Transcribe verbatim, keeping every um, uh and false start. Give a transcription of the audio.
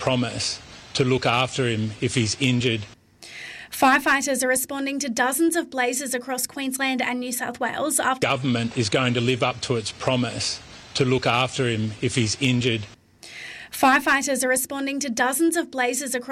promise to look after him if he's injured. Firefighters are responding to dozens of blazes across Queensland and New South Wales after Government is going to live up to its promise to look after him if he's injured. Firefighters are responding to dozens of blazes across